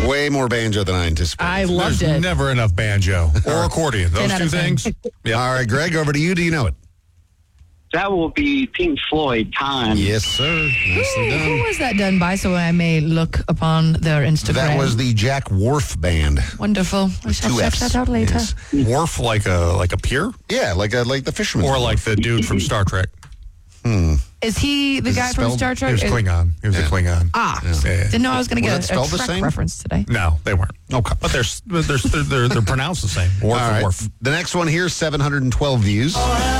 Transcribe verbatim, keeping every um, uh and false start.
Way more banjo than I anticipated. I loved There's it. never enough banjo or accordion. Those ten out two of ten. things. All right, Greg, over to you. Do you know it? That will be Pink Floyd, Time. Yes, sir. Nicely Who, who done. was that done by, so I may look upon their Instagram? That was the Jack Wharf Band. Wonderful. I shall Two check Fs. that out later. Yes. Wharf like a like a pier, Yeah, like a, like the fisherman. or like the dude from Star Trek. Is he the Is it guy from spelled- Star He Trek? was Klingon. He was Yeah. a Klingon. Ah, Yeah. didn't know I was going to Was get it a, a spelled the Trek same? reference today. No, they weren't. Okay. But they're they're they're they're, they're pronounced the same. Wharf All and right. wharf. The next one here, seven hundred twelve views.